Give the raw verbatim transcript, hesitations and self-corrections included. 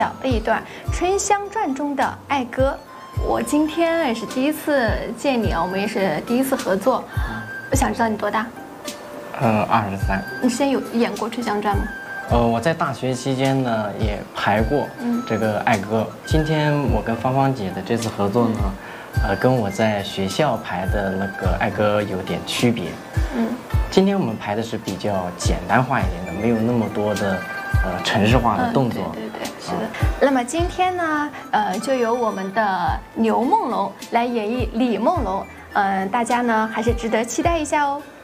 小的一段《春香传》中的爱歌。我今天也是第一次见你啊，我们也是第一次合作。我想知道你多大？ 呃，二十三。 你之前有演过《春香传》吗？ 呃，我在大学期间呢也排过这个爱歌。嗯、今天我跟芳芳姐的这次合作呢，嗯、呃，跟我在学校排的那个爱歌有点区别。嗯，今天我们排的是比较简单化一点的，没有那么多的呃城市化的动作。 嗯、对对对，是的。嗯、那么今天呢，呃，就由我们的牛梦龙来演绎李梦龙，嗯、呃，大家呢还是值得期待一下哦。